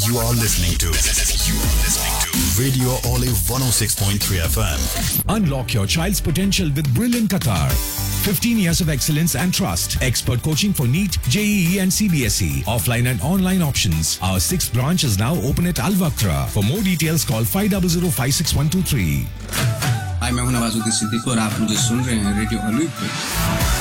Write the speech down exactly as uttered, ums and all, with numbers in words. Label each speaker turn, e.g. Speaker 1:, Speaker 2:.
Speaker 1: You are listening to You are listening to Radio Olive one oh six point three F M.
Speaker 2: Unlock your child's potential with Brilliant Qatar. fifteen years of excellence and trust. Expert coaching for NEET, J E E and C B S E. Offline and online options. Our sixth branch is now open at Al Waqra. For more details, call five zero zero five six one two three.
Speaker 3: हाय, मैं हूं नवाजुद्दीन सिद्दीकी और आप मुझे सुन रहे हैं radio olive पे।